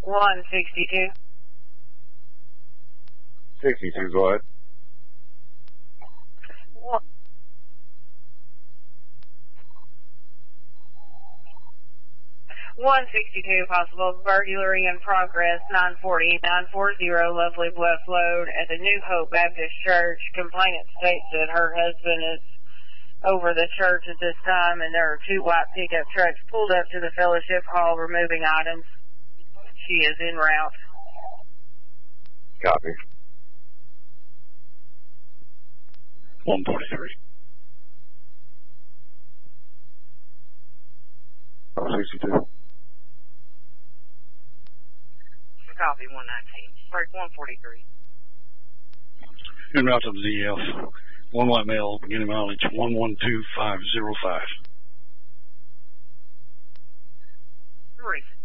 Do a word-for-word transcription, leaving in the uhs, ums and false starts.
one sixty-two. sixty-two, go ahead. One. one sixty-two, possible burglary in progress, nine forty, nine forty, Lovely Bluff Load at the New Hope Baptist Church. Complainant states that her husband is over the church at this time, and there are two white pickup trucks pulled up to the fellowship hall removing items. She is en route. Copy. one forty-three. sixty-two. Copy, one nineteen. Break one forty-three. En route to the D F. One white male, beginning mileage one one two five zero five. Three.